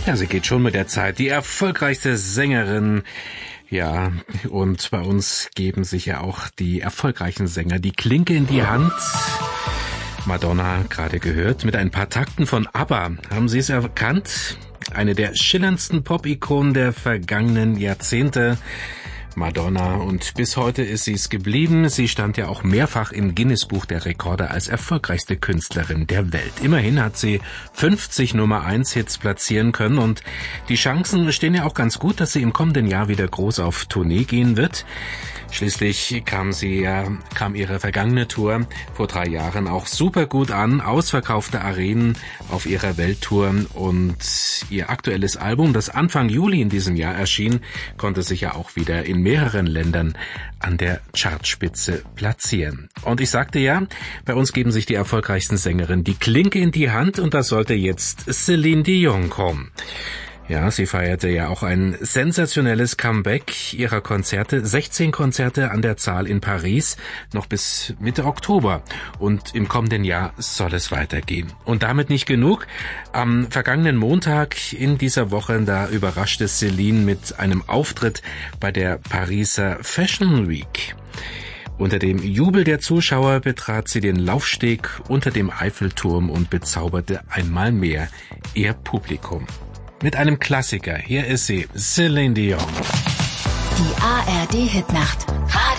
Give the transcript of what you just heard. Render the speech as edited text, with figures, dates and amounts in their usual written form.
Ja, sie geht schon mit der Zeit. Die erfolgreichste Sängerin. Ja, und bei uns geben sich ja auch die erfolgreichen Sänger die Klinke in die Hand. Madonna, gerade gehört, mit ein paar Takten von ABBA. Haben Sie es erkannt? Eine der schillerndsten Pop-Ikonen der vergangenen Jahrzehnte. Madonna, und bis heute ist sie es geblieben. Sie stand ja auch mehrfach im Guinness-Buch der Rekorde als erfolgreichste Künstlerin der Welt. Immerhin hat sie 50 Nummer-1-Hits platzieren können und die Chancen stehen ja auch ganz gut, dass sie im kommenden Jahr wieder groß auf Tournee gehen wird. Schließlich kam ihre vergangene Tour vor 3 Jahren auch super gut an, ausverkaufte Arenen auf ihrer Welttour, und ihr aktuelles Album, das Anfang Juli in diesem Jahr erschien, konnte sich ja auch wieder in mehreren Ländern an der Chartspitze platzieren. Und ich sagte ja, bei uns geben sich die erfolgreichsten Sängerinnen die Klinke in die Hand, und da sollte jetzt Céline Dion kommen. Ja, sie feierte ja auch ein sensationelles Comeback ihrer Konzerte. 16 Konzerte an der Zahl in Paris, noch bis Mitte Oktober. Und im kommenden Jahr soll es weitergehen. Und damit nicht genug. Am vergangenen Montag in dieser Woche, da überraschte Céline mit einem Auftritt bei der Pariser Fashion Week. Unter dem Jubel der Zuschauer betrat sie den Laufsteg unter dem Eiffelturm und bezauberte einmal mehr ihr Publikum. Mit einem Klassiker. Hier ist sie, Céline Dion. Die ARD-Hitnacht.